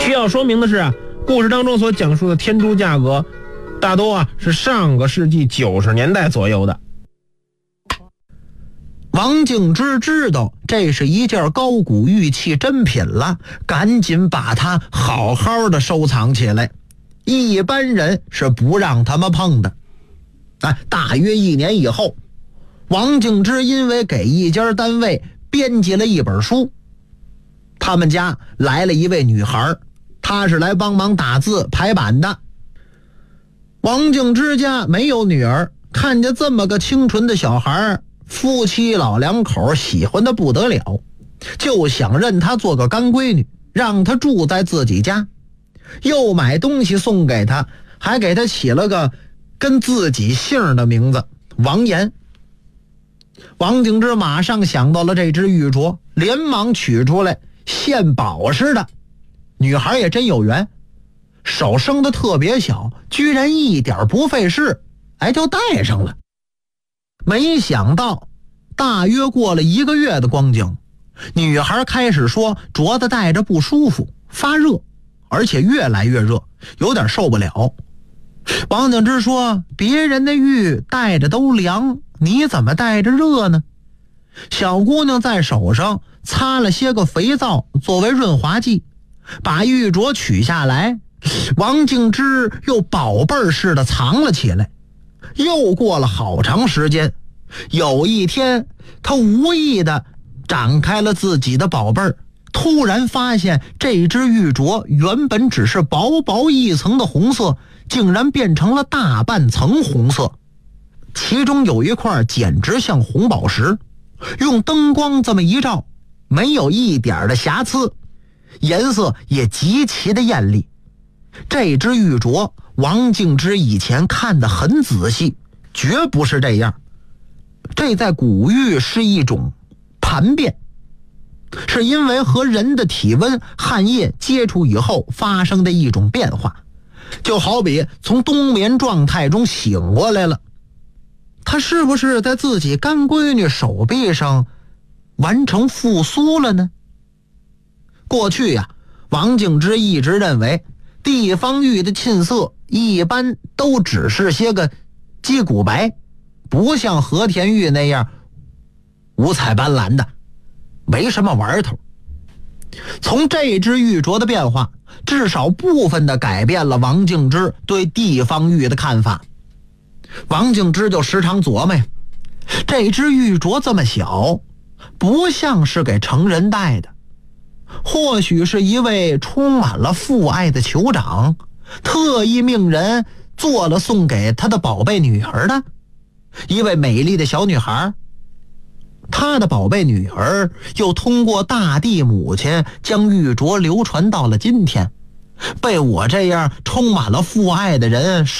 需要说明的是故事当中所讲述的天珠价格大多是上个世纪90年代左右的。 王敬之知道这是一件高古玉器珍品了，赶紧把它好好的收藏起来，一般人是不让他们碰的。大约1年以后，王敬之因为给一家单位编辑了一本书，他们家来了一位女孩，她是来帮忙打字排版的。王敬之家没有女儿，看见这么个清纯的小孩，夫妻老两口喜欢的不得了，就想认她做个干闺女，让她住在自己家，又买东西送给她，还给她起了个跟自己姓的名字王岩。王敬之马上想到了这只玉镯，连忙取出来，献宝似的。女孩也真有缘，手生的特别小，居然一点不费事，就戴上了。没想到大约过了1个月的光景，女孩开始说镯子戴着不舒服，发热，而且越来越热，有点受不了。王敬之说，别人的玉戴着都凉，你怎么戴着热呢？小姑娘在手上擦了些个肥皂作为润滑剂，把玉镯取下来，王敬之又宝贝儿似的藏了起来。又过了好长时间，有一天他无意的展开了自己的宝贝儿，突然发现这只玉镯原本只是薄薄一层的红色，竟然变成了大半层红色，其中有一块简直像红宝石，用灯光这么一照，没有一点的瑕疵，颜色也极其的艳丽。这只玉镯王敬之以前看得很仔细，绝不是这样。这在古玉是一种盘变，是因为和人的体温汗液接触以后发生的一种变化，就好比从冬眠状态中醒过来了。他是不是在自己干闺女手臂上完成复苏了呢？过去王敬之一直认为地方玉的沁色一般都只是些个鸡骨白，不像和田玉那样五彩斑斓的，没什么玩头。从这只玉镯的变化，至少部分的改变了王敬之对地方玉的看法。王敬之就时常琢磨，这只玉镯这么小，不像是给成人戴的，或许是一位充满了父爱的酋长特意命人做了送给他的宝贝女儿的，一位美丽的小女孩。他的宝贝女儿又通过大地母亲将玉镯流传到了今天，被我这样充满了父爱的人